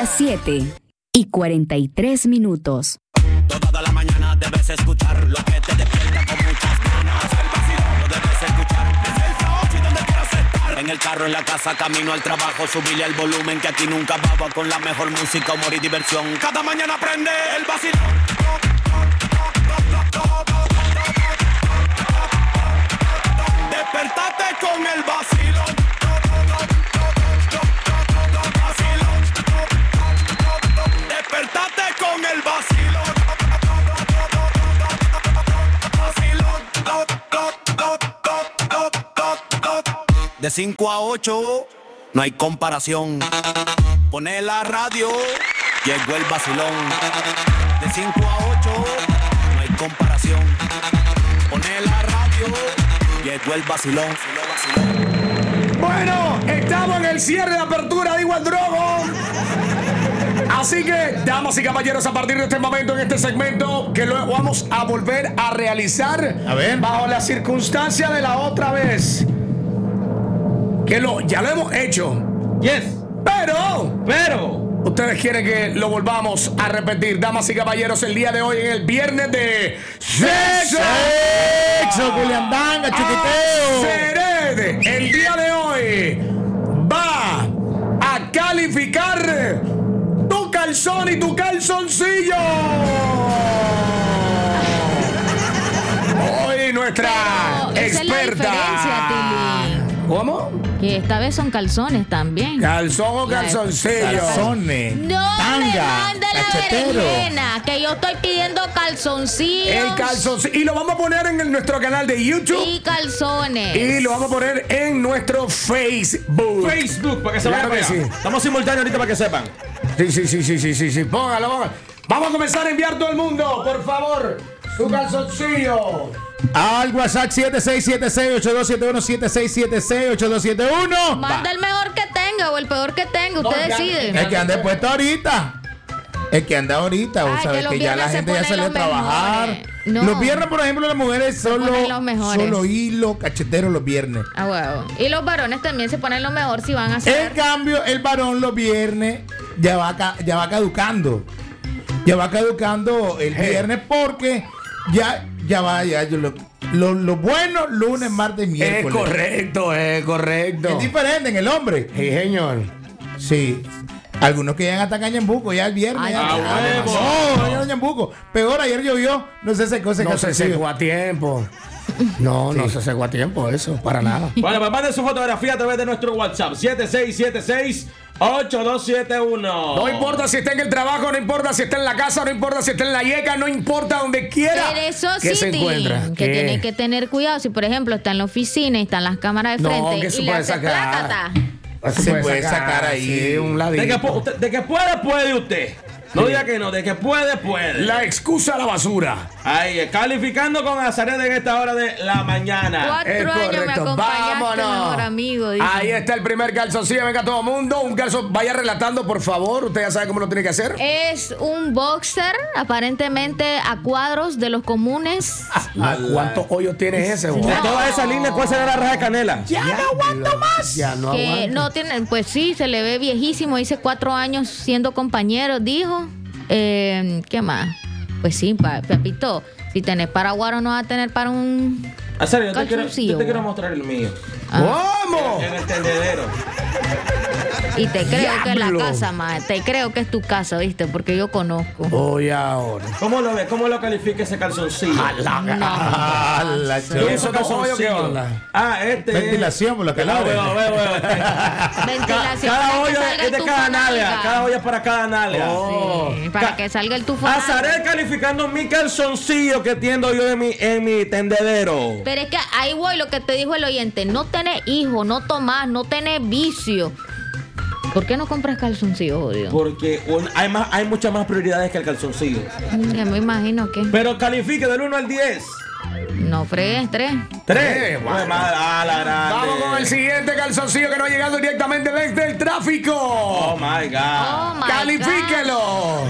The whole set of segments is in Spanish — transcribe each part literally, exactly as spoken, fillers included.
las siete y cuarenta y tres minutos. Toda la mañana debes escuchar lo que te despierta con muchas ganas. El vacilón lo debes escuchar desde el trabajo y donde quieras estar. En el carro, en la casa, camino al trabajo, subirle el volumen que aquí nunca baba con la mejor música, humor y diversión. Cada mañana prende el vacilón. Despertate con el vacilón. Despertate con el vacilón. De cinco a ocho, no hay comparación. Pone la radio, llegó el vacilón. De cinco a ocho, no hay comparación. Pone la radio, llegó el vacilón. Bueno, estamos en el cierre de apertura de Igual Drogo. Así que, damas y caballeros, a partir de este momento, en este segmento, que lo vamos a volver a realizar a ver. bajo la circunstancia de la otra vez. Que lo, ya lo hemos hecho. Yes. Pero, Pero. ustedes quieren que lo volvamos a repetir. Damas y caballeros, el día de hoy, en el viernes de Sexo. Sexo, culiandanga, chiquiteo. Cered, el día de hoy va a calificar tu calzón y tu calzoncillo. Hoy nuestra Pero esa experta. es la diferencia, Tilly. ¿Cómo? Que esta vez son calzones también. ¿Calzón o calzoncillo? Calzones. No Tanga, me mande la cachetero. berenjena, que yo estoy pidiendo calzoncillos. El calzoncillo. Y lo vamos a poner en el- nuestro canal de YouTube. Y calzones. Y lo vamos a poner en nuestro Facebook. Facebook, para que se Claro vayan que para allá. sí. Estamos simultáneos ahorita para que sepan. Sí, sí, sí, sí, sí, sí, sí. Póngalo, póngalo. Vamos a comenzar a enviar todo el mundo, por favor, su calzoncillo. Al WhatsApp siete seis siete seis, ocho dos siete uno, siete seis siete seis, ocho dos siete uno. Manda el mejor que tenga o el peor que tenga. Usted ya, decide. El que ande puesto ahorita. El que anda ahorita, vos Ay, sabés que que, los ya la viernes se gente ya ponen salió a los trabajar. mejores. No. Los viernes, por ejemplo, las mujeres solo, ponen los mejores. solo hilo, cachetero los viernes. Ah, huevo. Y los varones también se ponen lo mejor si van a En hacer. cambio, el varón los viernes ya va, ca- ya va caducando. Ya va caducando el viernes porque ya, ya va, ya yo lo, lo, lo bueno, lunes, martes, Es miércoles. correcto, es correcto. Es diferente en el hombre. Sí, señor. Sí. Algunos que llegan hasta Cañambuco ya el viernes. Ay, ya. ah, huevo. No, ya Cañambuco. Peor, ayer llovió. No se secó ese No se calzoncillo. secó a tiempo. No, no se secó a tiempo eso, para nada. Bueno, pues manden su fotografía a través de nuestro WhatsApp siete seis siete seis, ocho dos siete uno. No importa si está en el trabajo, no importa si está en la casa, no importa si está en la yeca, no importa donde quiera Pero eso que sí, se Tilly, encuentra. que ¿Qué? tiene que tener cuidado. Si, por ejemplo, está en la oficina y están las cámaras de No, frente que se y le puede hace sacar. plácata. Eso Se puede sacar ahí. sí, un De que, ladito. pu- usted- de que puede, puede usted. No diga que no, de que puede, puede. La excusa a la basura. Ahí, eh, calificando con Azaret en esta hora de la mañana. Cuatro Es años me correcto. acompañaste, Vámonos. mejor amigo. dice. Ahí está el primer calzoncillo. Venga todo el mundo. Un calzón. Vaya relatando, por favor. Usted ya sabe cómo lo tiene que hacer. Es un boxer, aparentemente a cuadros de los comunes. Ah, ¿cuántos hoyos tiene ese? De vos? toda esa línea, ¿cuál será la raja de canela? Ya no aguanto más. Ya no Que aguanto. no tienen, pues sí, se le ve viejísimo. Dice cuatro años siendo compañeros, dijo. Eh, ¿Qué más? Pues sí, pa- papito. Si tenés para guaro, no vas a tener para un. Azaret, yo te quiero, Calzoncillo. yo te quiero mostrar el mío. ¿Cómo? En el tendedero. Y te creo que es la Diablo. casa, ma. Te creo que es tu casa, ¿viste? Porque yo conozco. Hoy ahora. ¿Cómo lo ves? ¿Cómo lo califica ese calzoncillo? Ah, la Yo chava. uso calzoncillo. ¿Qué onda? Ah, este. Ventilación, por lo que Ah, la veo, veo, veo. Ventilación. Cada para que olla salga es de el cada tufo nalga. nalga. Cada olla es para cada nalga. Oh. Sí, para Ca- que salga el tufo nalga. Azaret calificando mi calzoncillo que tiendo yo en mi, en mi tendedero. Pero es que ahí voy lo que te dijo el oyente. No tenés hijos, no tomás, no tenés vicio. ¿Por qué no compras calzoncillos, jodido? Porque un- hay, más, hay muchas más prioridades que el calzoncillo. Ya me imagino que. Pero califique del uno al diez. No fregues, tres. Tres. Eh, Pues, bueno. madre, ah, la grande. Vamos con el siguiente calzoncillo que nos ha llegado directamente desde el tráfico. Oh my God. Oh, my ¡Califíquelo! God.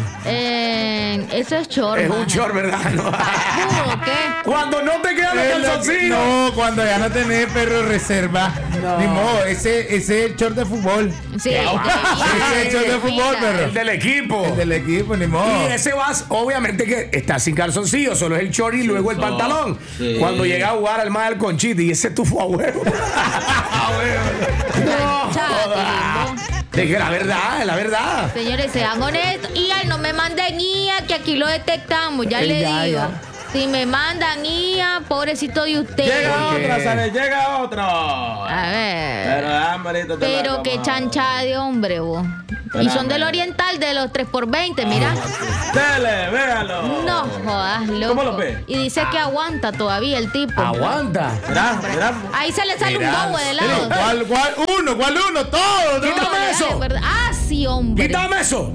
Eh, eso es short. Es un man. short, ¿verdad? No. ¿Papudo qué? Cuando no te quedan los Es lo que- calzoncillos. No, cuando ya no tenés perro reserva. No. Ni modo, ese, ese es el short de fútbol. Sí. Ese es el short de fútbol, perro. El del equipo. El del equipo, ni modo. Y ese vas, obviamente que está sin calzoncillo, solo es el short y luego el so- pantalón. sí. Cuando llega a jugar al mar del Conchita y ese tufo a huevo. A huevo. No, joda. De que la verdad, es la verdad. Señores, sean honestos. Y ay, no me manden I A, que aquí lo detectamos. Ya Eh, le ya, digo. ya. Si me mandan I A, pobrecito de usted. Llega ¿Por qué? otra, sale, llega otro. A ver. Pero, ah, marito, te Pero la qué como. chanchada de hombre, vos. Pero, Y son del hombre. oriental, de los tres por veinte, mira. Dele, véalo. No jodas, loco. ¿Cómo lo ve? Y dice que aguanta todavía el tipo. Aguanta. Mira, mira. Ahí se le sale Mirá, un bobo de pero lado. ¿Cuál, cuál uno? ¿Cuál uno? Todo, ¿no? Quítame Ay, eso. ¿verdad? Ah, sí, hombre. Quítame eso.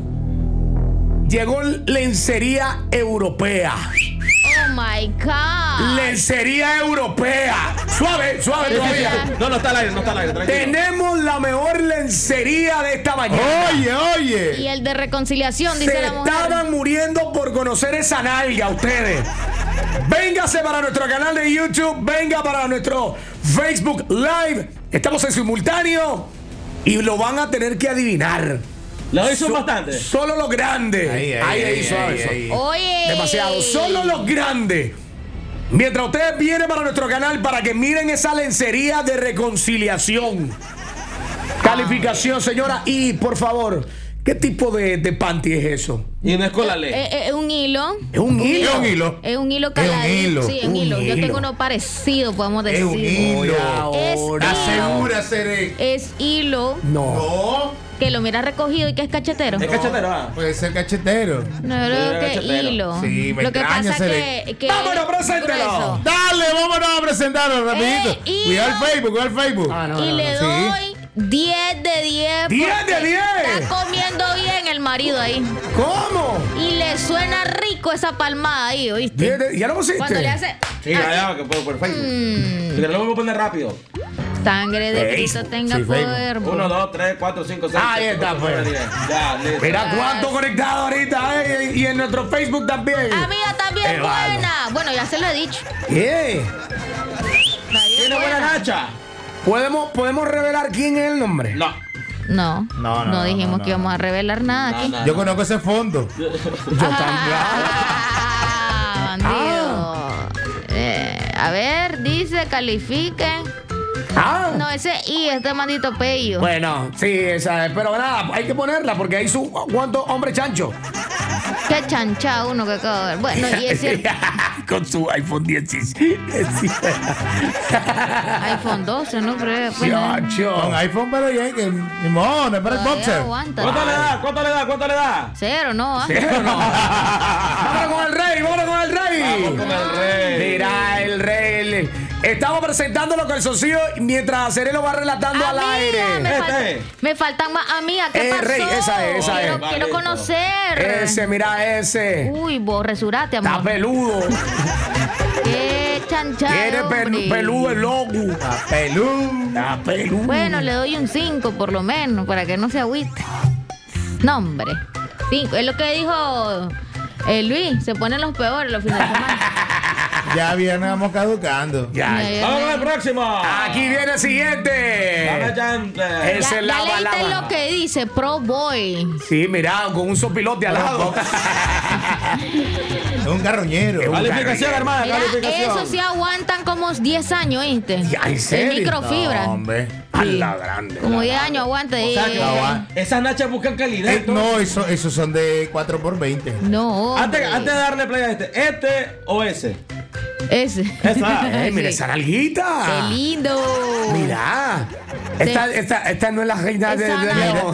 Llegó lencería europea. Oh my God. Lencería europea. Suave, suave Sí, todavía. sí, No, no está al aire, no está al aire, tranquilo. Tenemos la mejor lencería de esta mañana. Oye, oye. Y el de reconciliación, dice Se la mujer. estaban muriendo por conocer esa nalga ustedes. Véngase para nuestro canal de YouTube, venga para nuestro Facebook Live. Estamos en simultáneo y lo van a tener que adivinar. Lo hizo So- bastante. Solo los grandes. Ahí, ahí, ahí, ahí, suave, ahí, suave. ahí. Oye. Demasiado. Solo los grandes. Mientras ustedes vienen para nuestro canal para que miren esa lencería de reconciliación. Calificación, señora. Y por favor, ¿qué tipo de, de panty es eso? Y no es con la ley. Eh, eh, Es un hilo. Es un hilo. Es un hilo. Es un hilo Es un caladito. hilo, Sí, es un un hilo. Yo hilo. tengo uno parecido, podemos Es decir. un hilo. Es Ahora. hilo. Asegura, Seré. Es hilo No. No. que lo mira recogido y que es cachetero. Es cachetero, ah. Puede ser cachetero. No, creo Sí, que cachetero. hilo. Sí, me Lo que extraña, pasa Cere. que, que Vámonos, es preséntelo. grueso. Dale, vámonos a presentarlo rapidito. Eh, y Cuidado no- el Facebook, cuidado el Facebook. Ah, no, Y no, le no. sí. doy diez de diez. diez porque de diez. Está comiendo bien el marido ahí. ¿Cómo? Y le suena rico esa palmada ahí, ¿oíste? Diez de- ¿Ya lo pusiste? Cuando le hace Sí, ya, ya, que puedo por Facebook. Mm. Si que lo voy a poner rápido. sangre de Facebook. Cristo tenga Sí, Facebook. poder. Uno, dos, tres, cuatro, cinco, seis. Ahí siete, está, ocho, pues. nueve, diez. Ya, listo. Mira cuánto conectado ahorita, eh, y en nuestro Facebook también. Amiga también Eh, vamos. buena. Bueno, ya se lo he dicho. ¿Qué? ¿Tiene buena nacha? ¿Podemos, ¿Podemos revelar quién es el nombre? No. No, No, no, no, dijimos no, no, que íbamos a revelar nada No, aquí. no. Yo conozco ese fondo. Yo también. Ah, bandido. Eh, a ver, dice, califiquen. Ah. No, ese I, este maldito pello. Bueno, sí, esa es. Pero nada, hay que ponerla porque hay su cuánto hombre chancho. Qué chancha uno que acabo de ver. Bueno, y es cierto. Con su iPhone dieciséis. iPhone doce, ¿no? Pero, bueno, Con Chacho. iPhone, pero ya que ni modo, no es para el todavía boxer. aguanta. ¿Cuánto le da? ¿Cuánto le da? ¿Cuánto le da? Cero, ¿no? ¿Ah? Pero no. Vámonos con el rey, vámonos con el rey. Vamos con el rey. Mira, el rey. el- Estamos presentando los calzoncillos mientras Cere lo va relatando al Amiga, aire. Me, Este. falta- me faltan más. Amiga, ¿qué Eh, pasó? Rey, esa es, esa quiero, es. quiero Vale, conocer. Ese, mira ese. Uy, vos resurate, Está amor. peludo. Qué chancha. Tiene pel- peludo el loco. A pelú. Está peludo. Bueno, le doy un cinco por lo menos, para que no se agüite. No, hombre. cinco. Es lo que dijo eh, Luis. Se ponen los peores los fines de semana. Ya viernes vamos caducando. Ya. Ya, ya, Vamos con ya. el próximo. Aquí viene el Dame siguiente. chance. Ese Ya, lava, ya leíste lava. lo que dice Pro Boy. Sí, mira, con un sopilote al lado. Es un carroñero. Es un Calificación, hermana, Mira, calificación. eso sí aguantan como diez años, ¿viste? Ya, ¿en serio? Es microfibra. No, hombre. A la grande. Como diez años aguanta. O sea, eh. que aguanta. esas nachas buscan calidad. Eh, entonces. no, eso, esos son de cuatro por veinte. No. Antes, hombre. antes de darle play a este, ¿este o ese? Ese. Esa. Eh, mira Sí. esa nalguita. Qué lindo. Mira. Esta, esta, esta no es la reina de, Esa de no. León.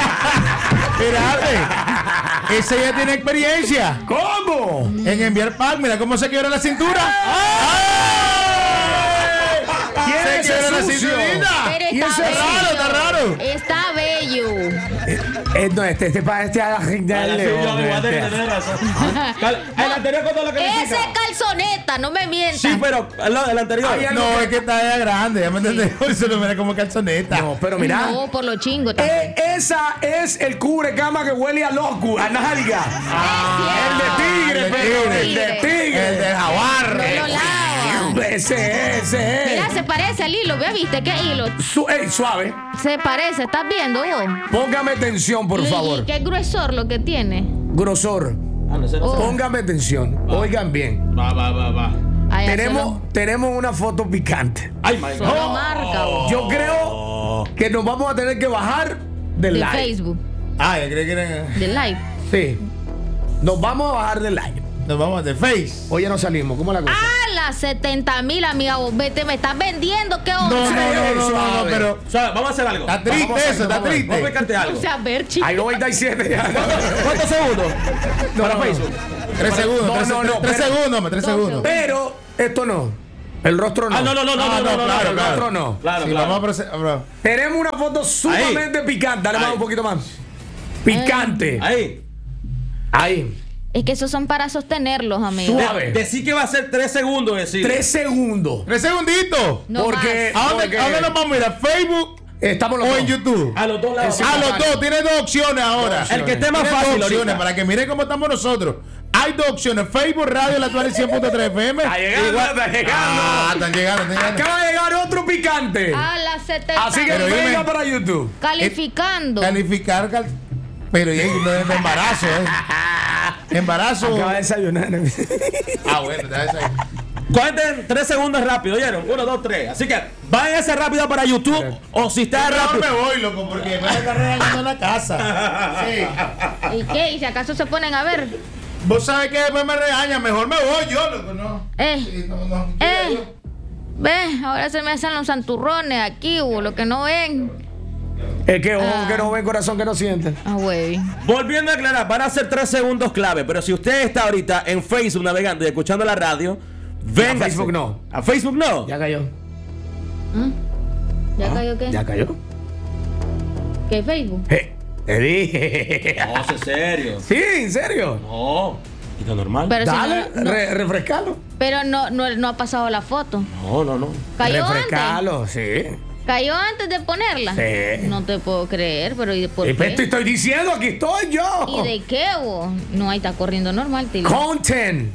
Mira, ese ya tiene experiencia ¿Cómo? en enviar pack. Mira cómo se quiebra la cintura. ¡Ay! ¿Quién Se es quiere ese la sucio? cinturita. Pero ¿Y está ese bello. raro, está raro. Está bello. Eh, no, este, este para este a la gente Ah, del sí, yo, león. igual este. de tener razón. Cal- El anterior, ¿cuánto lo califica? Ese calzoneta, no me mientas. Sí, pero el, el anterior. Hay algo No, que- es que está ya grande, ya me entendés. Se lo mira como calzoneta. No, pero mira. No, por lo chingo Eh, también. esa es el cubrecama que huele a loco, a nalga. Ah, el de tigre, el de pero tigre. el de tigre. El del jaguar. No lo lava. Ese, ese es. Mira, se parece al hilo. ¿Vea, viste qué hilo? Su- ey, suave. Se parece, ¿estás viendo vos? Póngame atención, por Y- favor. Y qué gruesor lo que tiene. Grosor. Ah, no sé, no sé. Oh. Póngame atención. Oigan bien. Va, va, va, va. Ay, Tenemos, tenemos una foto picante. Ay, my Solo, solo God. marca vos. Yo creo que nos vamos a tener que bajar del De live. Facebook. Ah, ya creí que era. De live. Sí. Nos vamos a bajar del live. Nos vamos de Face. Hoy ya no salimos. ¿Cómo es la cosa? A las setenta mil, amiga. Vos vete, me estás vendiendo. ¿Qué No, onda? no, no, no, no, no, pero. O sea, vamos a hacer algo. Está triste Vamos a- eso, está vamos a- triste. Vamos a explicarte algo. O sea, a ver, chico. Hay noventa y siete ya. ¿Cuántos segundos? Para no, no. Facebook. Tres segundos, No, tres, no, tres- no, tres pero- segundos, hombre, tres Dos segundos. Pero esto no. El rostro no. Ah, no, no, no, no, Ah, no, no, no, no, claro, no, El claro. rostro no. Claro, Sí, claro. vamos a proceder. bro. Tenemos una foto sumamente picante. Dale más Ahí. un poquito más. Picante. Ahí. Ahí. Es que esos son para sostenerlos, amigo. Suave. De- Decí que va a ser tres segundos, decir. Tres segundos. Tres segunditos. No Porque- más. ¿A dónde, porque- ¿A dónde nos vamos a ir? ¿A Facebook Estamos los o dos. en YouTube? A los dos lados. Sí, A sí. los dos, tiene dos opciones ahora. Dos El que esté más Tiene fácil dos opciones ahorita. para que miren cómo estamos nosotros. Hay dos opciones: Facebook, Radio, La Actual cien punto tres F M. Está llegando, Igual- está llegando. Ah, están llegando, están llegando. Acaba de llegar otro picante. A las setenta Así que Pero venga dime- para YouTube. Calificando. Calificar, cal- pero ya no es de embarazo, ¿eh? Embarazo. Acaba de desayunar. Ah, bueno, ya esa ahí. Cuenten tres segundos rápido, ¿oyeron? Uno, dos, tres. Así que váyanse rápido para YouTube. O si está Mejor rápido. me voy, loco, porque me voy a estar regañando en la casa. Sí. ¿Y qué? ¿Y si acaso se ponen a ver? Vos sabés que después me regañan, mejor me voy yo, loco, no. Eh, Sí, no, no, eh. Ve, ahora se me hacen los santurrones aquí, o lo que no ven. Es que ojo Ah. que no ven, corazón que no sienten. Ah, güey. Volviendo a aclarar, van a ser tres segundos clave. Pero si usted está ahorita en Facebook navegando y escuchando la radio, venga. A Facebook no. A Facebook no. Ya cayó. ¿Ya cayó qué? Ya cayó. ¿Qué Facebook? Eh, te dije. No, eso es serio. Sí, en serio. No. ¿Y lo normal? Pero, si Dale, no, no- re- refrescalo. pero no, no, no ha pasado la foto. No, no, no. ¿Cayó antes? Refrescalo, sí. ¿Cayó antes de ponerla? Sí. No te puedo creer, pero ¿y de por Y pues te qué? estoy diciendo, aquí estoy yo. ¿Y de qué, vos? No, ahí está corriendo normal, Tilo. Content.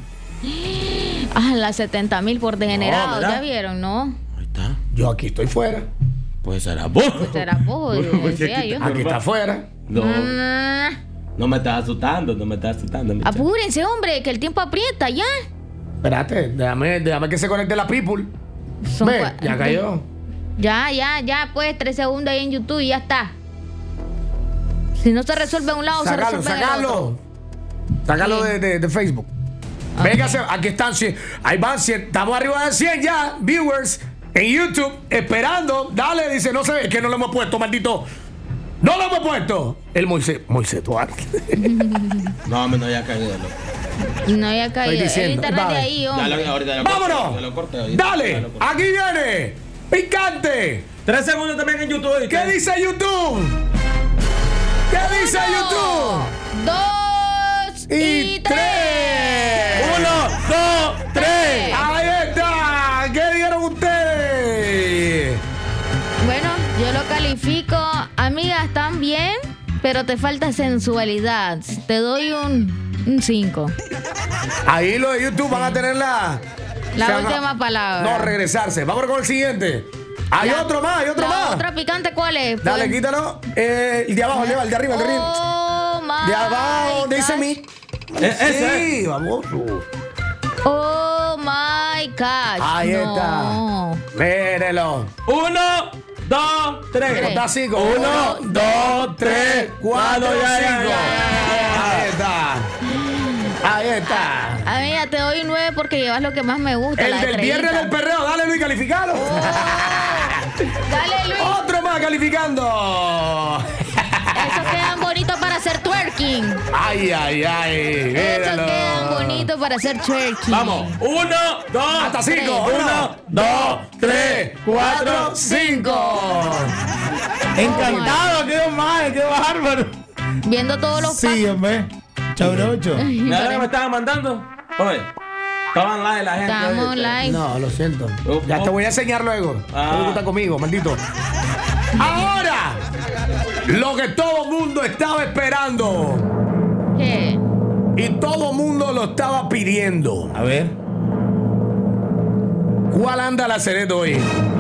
Ah, las setenta mil por degenerado, mira. ¿ya vieron, no? Ahí está. Yo aquí estoy fuera. Pues será vos. Será vos, decía yo. Aquí está fuera. No. Mm, No me estás asustando, no me estás asustando. mi chavo. apúrense, hombre, que el tiempo aprieta, ya. Espérate, déjame, déjame que se conecte la people. Son Ve, cua- ya cayó. Ya, ya, ya, pues, tres segundos ahí en YouTube y ya está. Si no se resuelve a un lado, Sácalo, se resuelve en el otro. sácalo. Sácalo Sí. de, de- de Facebook. Ah. Véngase, aquí están cien. Ahí van cien. Estamos arriba de cien ya, viewers, en YouTube, esperando. Dale, dice, no se ve, que no lo hemos puesto, maldito. No lo hemos puesto. El Moisés, Moisés Duarte. No, me no haya caído. loco. No, ya caído. El diciendo, internet de dale. ahí, Ya hombre. lo, ahorita ya lo corté, ya ¡Vámonos! lo corté, ahorita ya Dale, lo corté. aquí viene. Picante. Tres segundos también en YouTube. ¿oíste? ¿Qué dice YouTube? ¿Qué dice YouTube? Dos y, Y tres. tres. Uno, dos, tres. Ahí está. ¿Qué dijeron ustedes? Bueno, yo lo califico. Amiga, están bien, pero te falta sensualidad. Te doy un cinco. Ahí los de YouTube van a tener la... La se van a- última palabra. No, regresarse. Vamos con el siguiente. Hay La- otro más, hay otro la más. otra picante, ¿cuál es? Dale, Pues- quítalo. Eh, el de abajo, el de, el de arriba, el de arriba. Oh, my De abajo, dice gosh. mí. Eh, ese. Sí, vamos. Oh my gosh. Ahí no. está. Mírelo. Uno, dos, tres. Tres. Está cinco. Uno, dos, tres, cuatro, cuatro, ya, ya, cinco. ya. Ahí está. Ahí está. Amiga, te doy un nueve porque llevas lo que más me gusta. El la del viernes estrellita. del perreo. Dale, Luis, calificalo. Dale, Luis. Otro más calificando. Esos quedan bonitos para hacer twerking. Ay, ay, ay. Esos Míralo. quedan bonitos para hacer twerking. Vamos. Uno, dos, Hasta cinco. Uno, dos, tres, cuatro, cinco. Encantado, qué más, qué bárbaro. Viendo todos los Sí, hombre. Chabrocho. ¿Nada que me estaban mandando? Oye, estaban live la gente. Estamos oye. live. No, lo siento. Oh, Ya oh. te voy a enseñar luego. Ah. No te gusta conmigo, maldito. Ahora, lo que todo mundo estaba esperando ¿Qué? y todo mundo lo estaba pidiendo. A ver. ¿Cuál anda la Cereto hoy?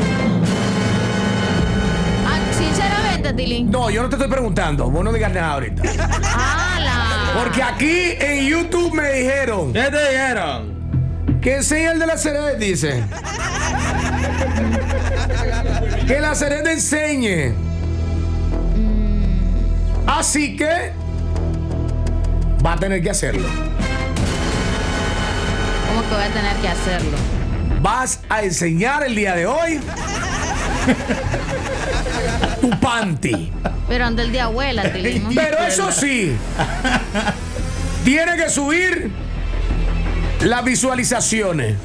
Ah, sinceramente, Tilín. No, yo no te estoy preguntando. Vos no digas nada ahorita. ¡Hala! Porque aquí en YouTube me dijeron ¿Qué te dijeron? que enseña el de la Cereto, dice. Que la Cereto enseñe. Así que va a tener que hacerlo. ¿Cómo que voy a tener que hacerlo? Vas a enseñar el día de hoy tu panty. Pero ande el de abuela, Tilín. Pero eso sí, tiene que subir las visualizaciones.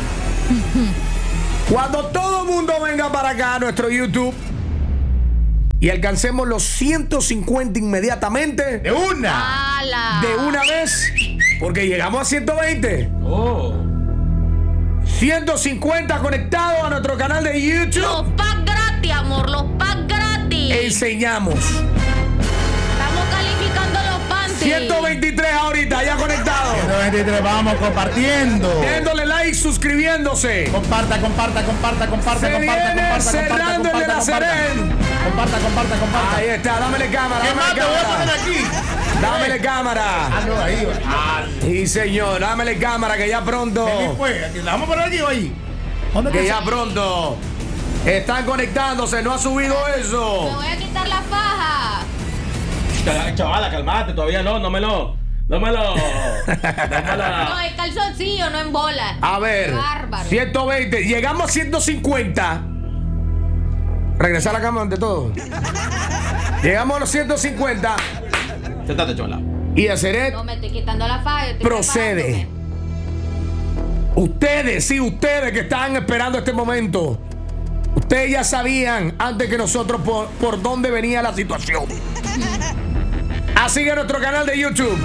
Cuando todo el mundo venga para acá a nuestro YouTube y alcancemos los ciento cincuenta inmediatamente, De una. ¡Hala! de una vez, porque llegamos a ciento veinte. Oh. ciento cincuenta conectados a nuestro canal de YouTube. Los packs gratis, amor, los packs gratis. Enseñamos. Estamos calificando los panties. ciento veintitrés ahorita, ya conectados. ciento veintitrés, vamos compartiendo. Dándole like, suscribiéndose. Comparta, comparta, comparta, comparta, Se comparta, viene comparta, cerrando el de la comparta, Serén. comparta, comparta, comparta. Ahí está, dámele cámara. ¿Qué más Dámele te voy a poner cámara. aquí? Dámele cámara. Ah, no, ahí va. Ah, Sí, señor, dámele cámara que ya ¿qué pronto. fue? Aquí, ¿la vamos a poner aquí o ahí? ¿Dónde Que está? ya pronto. Están conectándose, no ha subido Me eso. voy a quitar la faja. Chavala, calmate, todavía no, no me lo. No me lo. No, Dámela. es calzoncillo, no en bola. A ver, Qué bárbaro. ciento veinte, llegamos a ciento cincuenta. Regresar a la cama ante todo. Llegamos a los ciento cincuenta Sentate, chavala. y Aceret No me estoy quitando la faja. yo estoy procede. preparándome. Ustedes, sí, ustedes que estaban esperando este momento. Ustedes ya sabían antes que nosotros por, por dónde venía la situación. Así que nuestro canal de YouTube,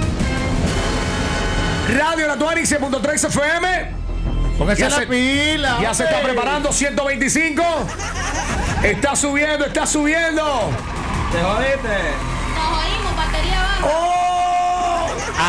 Radio Natuarice punto tres F M. Póngase Ya la se- pila. Ya se está hombre. preparando ciento veinticinco. Está subiendo, está subiendo. Te jodiste. Nos oímos, batería abajo. ¡Oh!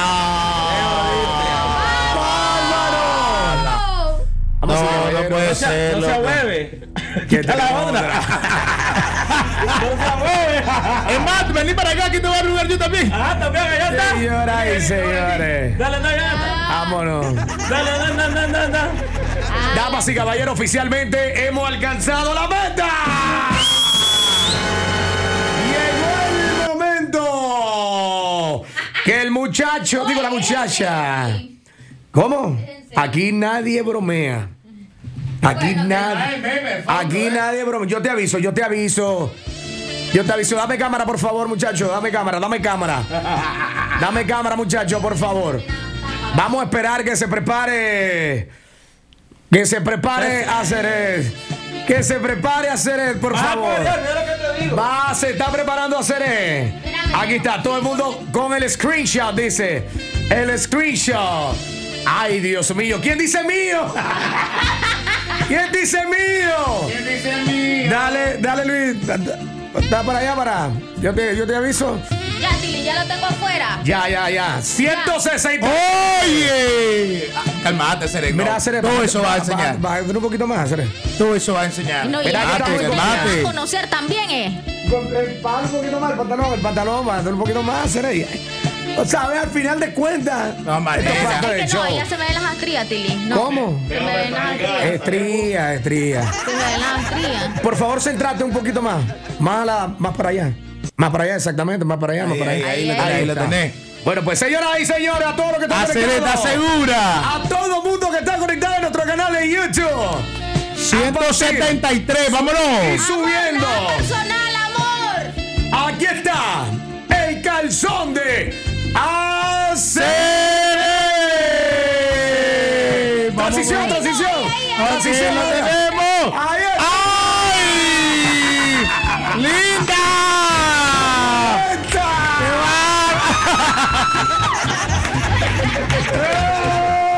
¡Bárbaro! Oh. Vamos a No, ver, no puede No sea, ser. no sea loco. hueve. ¿Qué Quita la tenemos onda. otra? No sea hueve. Es más, vení para acá que te voy a arrugar yo también. Ah, también, allá está. Señoras y señores, Dale, dale, dale. vámonos. Dale, dale, dale, dale, dale. Damas y caballeros, oficialmente hemos alcanzado la meta. Llegó el momento que el muchacho, digo la muchacha. ¿Cómo? Aquí nadie bromea. Aquí nadie. Aquí nadie bromea. Yo te aviso, yo te aviso. Yo te aviso. Dame cámara, por favor, muchacho. Dame cámara, dame cámara. Dame cámara, muchacho, por favor. Vamos a esperar que se prepare. Que se prepare a hacer. Que se prepare a hacer, por Ah, favor. pues, ya, mira lo que te digo. Va, se está preparando a hacer. Aquí está, todo el mundo con el screenshot, dice. El screenshot. Ay, Dios mío. ¿Quién dice mío? ¿Quién dice mío? ¿Quién dice mí? Dale, dale, Luis. Da- da- Da para allá, para. Yo te, yo te aviso. Ya, Tilly, ya lo tengo afuera. Ya, ya, ya. ciento sesenta. Oye. Ah, Calmate, Sereno. Mira, Cere, Todo baja- eso va a baja- enseñar. baja- baja un poquito más, Cere. Todo eso va a enseñar. Y no, y Mira, ella que está muy estamos- buena calmate. a conocer también, ¿eh? Baja un poquito más el pantalón, el pantalón, baja un poquito más, Cere. O sea, ve, al final de cuentas. No, manera. esto es parte del Es que no, show. ella se me ven las astrías, Tilly. No. ¿Cómo? Se me ven las astrías. Estría, estría. Se me ven las astrías. Por favor, centrate un poquito más. Más, a la, más para allá. Más para allá, exactamente. Más para allá, más Ahí, para allá. ahí, ahí lo tenés, ahí lo está. tenés. Bueno, pues señoras y señores, a todos los que están Aceleta conectados. segura. A todo mundo que está conectado en nuestro canal de YouTube. ciento setenta y tres, vámonos. Y subiendo. Nada personal, amor. Aquí está el calzón de Aceret. Vamos, Transición, vamos. transición. Ay, ay, ay. Transición, Aquí lo ahora. tenemos. ¡Ahí!